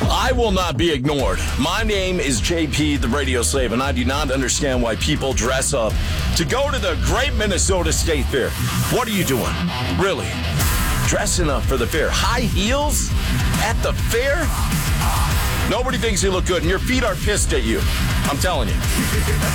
I will not be ignored. My name is JP, the radio slave, and I do not understand why people dress up to go to the great Minnesota State Fair. What are you doing? Really? Dressing up for the fair. High heels at the fair? Nobody thinks you look good, and your feet are pissed at you. I'm telling you.